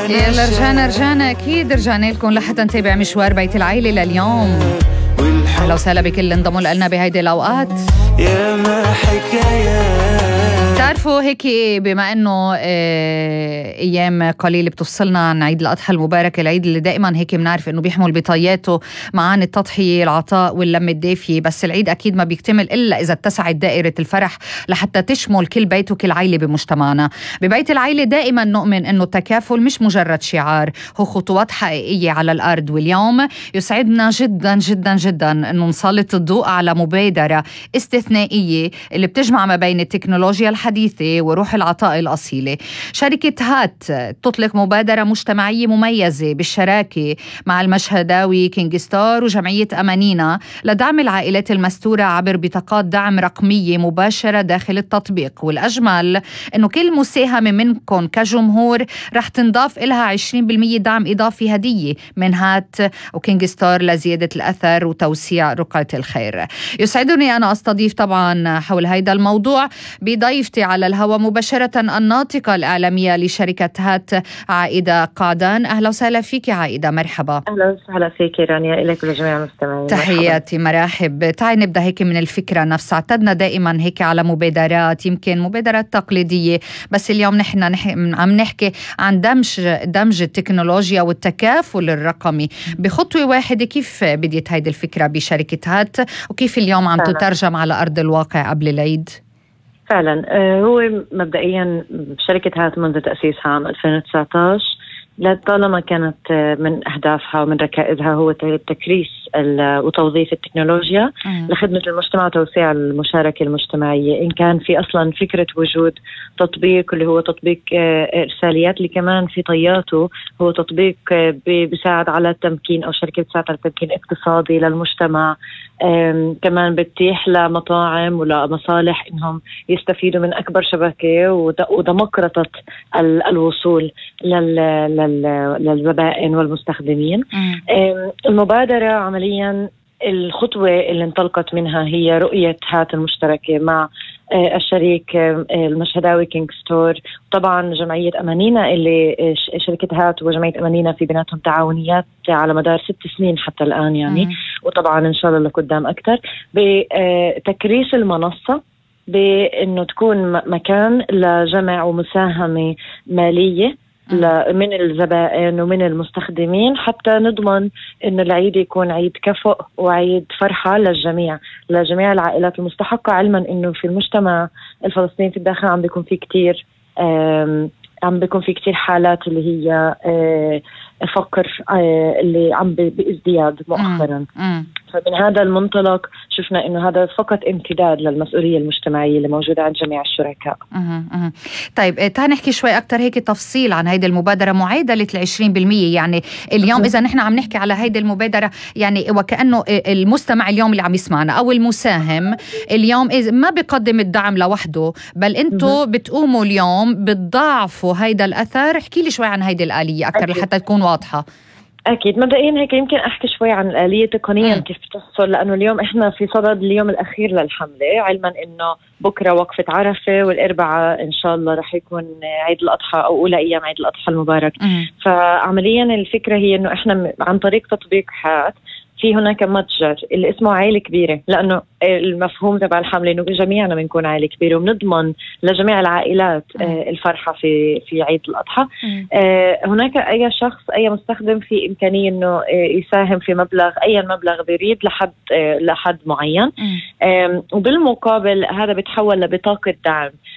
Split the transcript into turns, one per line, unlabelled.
يلا رجعنا أكيد رجعنا لكم لحتى نتابع مشوار بيت العيلة لليوم. أهلا وسهلا بكل اللي انضموا لنا بهيدي الأوقات.
يا ما حكايات.
تعرفوا هيك بما انه ايام قليله بتفصلنا عن عيد الاضحى المبارك، العيد اللي دائما هيك بنعرف انه بيحمل بطياته معاني التضحيه، العطاء واللمه الدافيه، بس العيد اكيد ما بيكتمل الا اذا اتسعت دائره الفرح لحتى تشمل كل بيت وكل عائله بمجتمعنا. ببيت العائله دائما نؤمن انه التكافل مش مجرد شعار، هو خطوات حقيقيه على الارض. واليوم يسعدنا جدا جدا جدا انه نسلط الضوء على مبادره استثنائيه اللي بتجمع ما بين التكنولوجيا الحديثة وروح العطاء الأصيلة. شركة هات تطلق مبادرة مجتمعية مميزة بالشراكة مع المشهداوي كينج ستار وجمعية أمانينا لدعم العائلات المستورة عبر بطاقات دعم رقمية مباشرة داخل التطبيق. والأجمل أنه كل مساهمة منكم كجمهور رح تنضاف إلها 20% دعم إضافي هدية من هات وكينج ستار لزيادة الأثر وتوسيع رقعة الخير. يسعدني أنا أستضيف طبعا حول هيدا الموضوع بضيفتي على الهواء مباشرة الناطقة الإعلامية لشركة هات عائدة قعدان. أهلا وسهلا فيك عائدة، مرحبا.
أهلا وسهلا فيك رانيا، إليك ولجميع المستمعين.
تحياتي، مرحب. تعي نبدأ هيك من الفكرة نفسها. اعتدنا دائما هيك على مبادرات، يمكن مبادرات تقليدية، بس اليوم نحن عم نحكي عن دمج التكنولوجيا والتكافل الرقمي بخطوة واحدة. كيف بديت هيدي الفكرة بشركة هات وكيف اليوم عم تترجم على أرض الواقع قبل العيد؟
فعلا هو مبدئيا شركة هات منذ تأسيسها عام 2019 لطالما كانت من أهدافها ومن ركائزها هو تكريس وتوظيف التكنولوجيا لخدمة المجتمع وتوسيع المشاركة المجتمعية. إن كان في أصلا فكرة وجود تطبيق اللي هو تطبيق إرساليات اللي كمان في طياته هو تطبيق بيساعد على التمكين، أو شركة بتساعد على التمكين اقتصادي للمجتمع، كمان بتتيح لمطاعم ولمصالح إنهم يستفيدوا من أكبر شبكة ودمقرطة الوصول للزبائن والمستخدمين. المبادرة عمليا الخطوة اللي انطلقت منها هي رؤية هات المشتركة مع الشريك المشهداوي كينج ستور، طبعا جمعية أمانينا اللي شركة هات وجمعية أمانينا في بيناتهم تعاونيات على مدار 6 سنين حتى الآن يعني، وطبعا إن شاء الله لقدام أكثر، بتكريس المنصة بأنه تكون مكان لجمع ومساهمة مالية من الزبائن ومن المستخدمين حتى نضمن إنه العيد يكون عيد كفؤ وعيد فرحة للجميع، لجميع العائلات المستحقة، علما إنه في المجتمع الفلسطيني في الداخل عم بيكون في كتير حالات اللي هي فقر اللي عم بازدياد مؤخرا. فمن هذا المنطلق شفنا إنه هذا فقط امتداد للمسؤولية المجتمعية اللي موجودة عند جميع الشركاء.
طيب تعال نحكي شوي أكتر هيك تفصيل عن هيدي المبادرة معادلة 20%. يعني اليوم إذا نحن عم نحكي على هيدي المبادرة يعني وكأنه المستمع اليوم اللي عم يسمعنا أو المساهم اليوم ما بيقدم الدعم لوحده، بل أنتوا بتقوموا اليوم بتضاعفوا هيدا الأثر. احكي لي شوي عن هيدي الآلية أكتر لحتى تكون واضحة.
أكيد مبدئيا هيك يمكن أحكي شوي عن الآلية تقنيا كيف تحصل، لأنه اليوم إحنا في صدد اليوم الأخير للحملة، علما إنه بكرة وقفة عرفة والأربعاء إن شاء الله رح يكون عيد الأضحى أو أولى أيام عيد الأضحى المبارك. فعمليا الفكرة هي إنه إحنا عن طريق تطبيق هات في هناك متجر اللي اسمه عائلة كبيرة، لأنه المفهوم تبع الحملة إنه جميعنا بنكون عائلة كبيرة وبنضمن لجميع العائلات الفرحة في عيد الأضحى. هناك أي شخص أي مستخدم في إمكانية إنه يساهم في مبلغ أي مبلغ بيريد لحد معين، وبالمقابل هذا بيتحول لبطاقة دعم